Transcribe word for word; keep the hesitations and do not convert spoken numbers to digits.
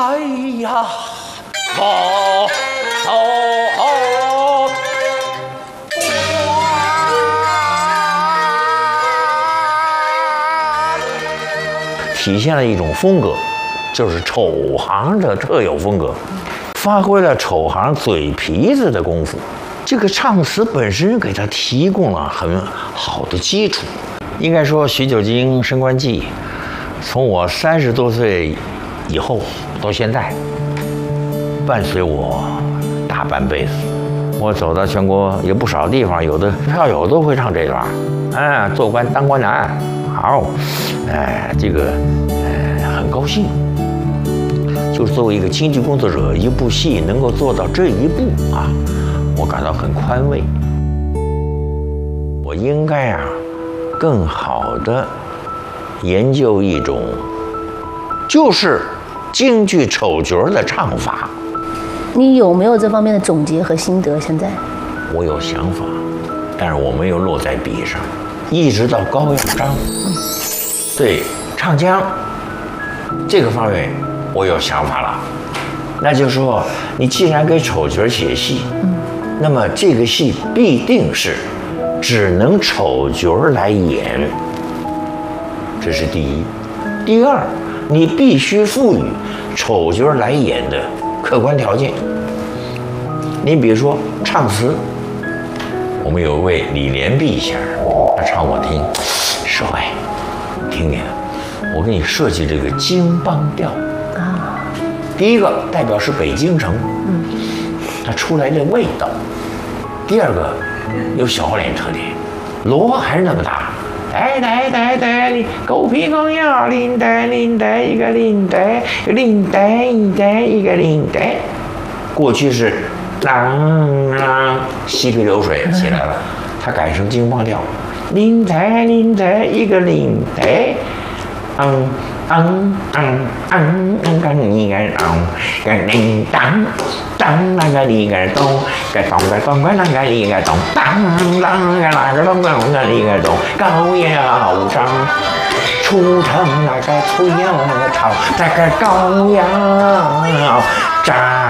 哎呀，我走体现了一种风格，就是丑行的特有风格，发挥了丑行嘴皮子的功夫。这个唱词本身给他提供了很好的基础。应该说，许九经升官记，从我三十多岁以后到现在，伴随我大半辈子。我走到全国有不少地方，有的票友都会唱这段。哎，做官当官难，好，哎，这个，呃，很高兴。就是作为一个京剧工作者，一部戏能够做到这一步啊，我感到很宽慰。我应该啊，更好的研究一种，就是京剧丑角的唱法。 你有没有这方面的总结和心得？现在我有想法，但是我没有落在笔上。一直到高耀章，对唱腔这个方面我有想法了。那就是说，你既然给丑角写戏，那么这个戏必定是只能丑角来演，这是第一。第二，你必须赋予丑角来演的客观条件。你比如说唱词，我们有一位李连璧先生，他唱我听，师傅，听听，我给你设计这个京帮调啊。第一个代表是北京城，嗯，它出来的味道。第二个有小脸特点，锣还是那么大。带带带带，狗皮狗腰，领带领带一个领带，领带一带一个领带。过去是啷啷细皮流水起来了，它改成京帮调，领带领带一个领带，嗯嗯嗯嗯嗯个你个咚，个铃当当那个你个咚，个咚个咚个那个你个咚，当当个那个咚个咚个你个咚，高腰上出城那个吹腰那个唱，那个高腰站。